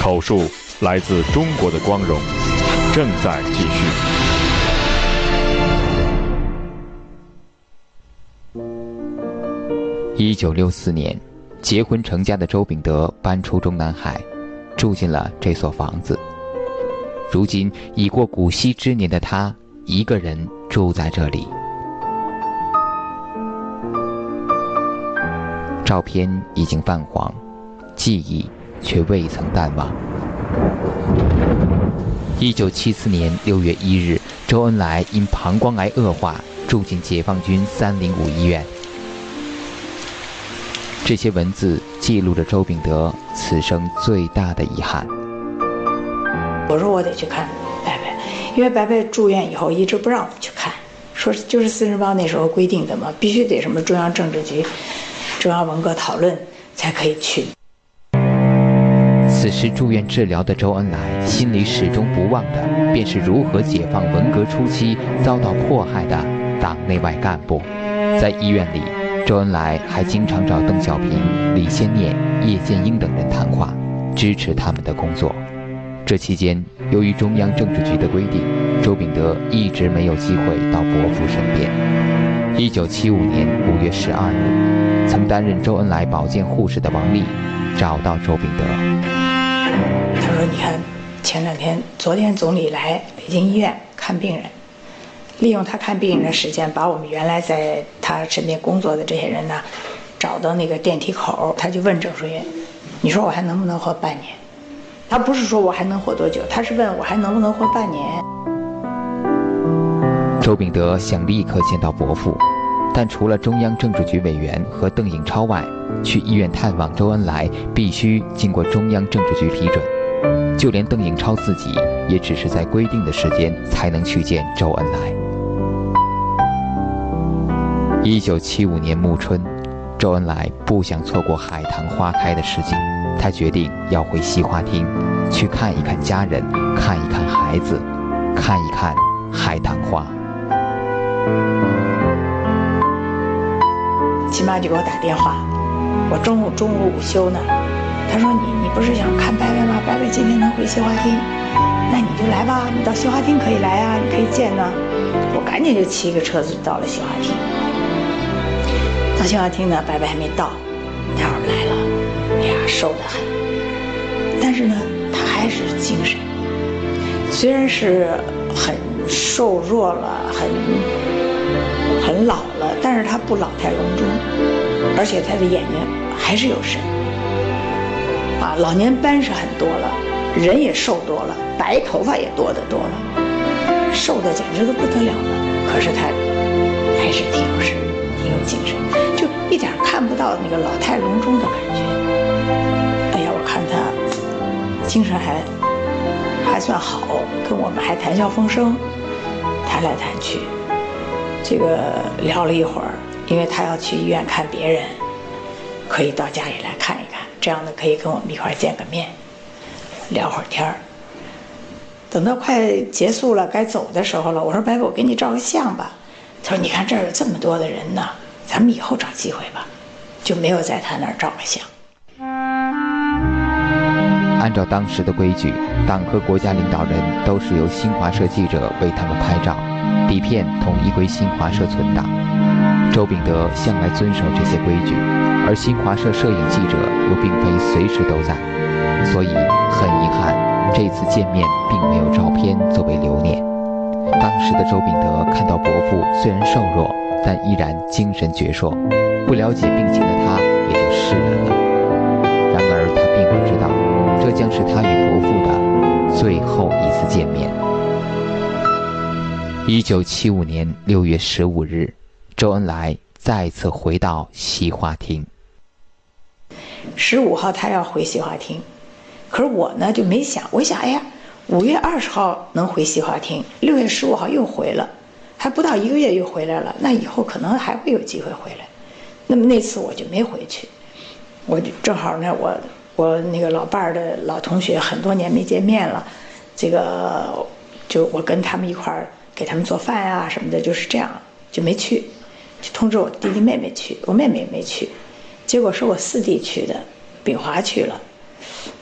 口述来自中国的光荣，正在继续。 1964年，结婚成家的周秉德搬出中南海，住进了这所房子。如今已过古稀之年的他，一个人住在这里。照片已经泛黄，记忆却未曾淡忘。1974年6月1日，周恩来因膀胱癌恶化，住进解放军305医院。这些文字记录着周秉德此生最大的遗憾。 我说我得去看白白，因为白白住院以后一直不让我们去看，说就是四人帮那时候规定的嘛，必须得什么中央政治局、中央文革讨论才可以去。 此时住院治疗的周恩来心里始终不忘的，便是如何解放文革初期遭到迫害的党内外干部。在医院里，周恩来还经常找邓小平、李先念、叶剑英等人谈话，支持他们的工作。这期间，由于中央政治局的规定，周秉德一直没有机会到伯父身边。1975年5月12日，曾担任周恩来保健护士的王丽找到周秉德。 他说：“你看，昨天总理来北京医院看病人，利用他看病人的时间，把我们原来在他身边工作的这些人呢，找到那个电梯口，他就问郑书云：‘你说我还能不能活半年？’他不是说我还能活多久，他是问我还能不能活半年。” 周秉德想立刻见到伯父，但除了中央政治局委员和邓颖超外，去医院探望周恩来必须经过中央政治局批准。就连邓颖超自己也只是在规定的时间才能去见周恩来。1975年暮春，周恩来不想错过海棠花开的时景，他决定要回西花厅，去看一看家人，看一看孩子，看一看海棠花。 亲妈就给我打电话，我中午午休呢，他说你不是想看白白吗？白白今天能回西花厅，那你就来吧，你到西花厅可以来啊，你可以见呢。我赶紧就骑个车子到了西花厅。到西花厅呢，白白还没到，待会儿来了，哎呀，瘦得很，但是呢，他还是精神，虽然是很瘦弱了，很老了，但是他不老态龙钟，而且他的眼睛还是有神。啊，老年斑是很多了，人也瘦多了，白头发也多得多了，瘦的简直都不得了了。可是他还是挺有神，挺有精神，就一点看不到那个老态龙钟的感觉。哎呀，我看他精神还算好，跟我们还谈笑风生，谈来谈去，这个聊了一会儿，因为他要去医院看别人，可以到家里来看一看，这样呢可以跟我们一块见个面，聊会儿天儿。等到快结束了，该走的时候了，我说白白，我给你照个相吧。他说：“你看这儿有这么多的人呢，咱们以后找机会吧。”就没有在他那儿照个相。 按照当时的规矩，党和国家领导人都是由新华社记者为他们拍照，底片统一归新华社存档。周秉德向来遵守这些规矩，而新华社摄影记者又并非随时都在，所以很遗憾，这次见面并没有照片作为留念。当时的周秉德看到伯父虽然瘦弱，但依然精神矍铄，不了解病情的他也就释然了。然而他并不知道，这将是他与伯父的最后一次见面。1975年6月15日，周恩来再次回到西花厅。 15号他要回西花厅，可是我呢就没想，我想，哎呀，5月20号能回西花厅，6月15号又回了，还不到1个月又回来了，那以后可能还会有机会回来。那么那次我就没回去，我就正好呢，我那个老伴儿的老同学很多年没见面了，这个就我跟他们一块儿给他们做饭啊什么的，就是这样就没去，就通知我弟弟妹妹去，我妹妹也没去，结果是我四弟去的，秉华去了。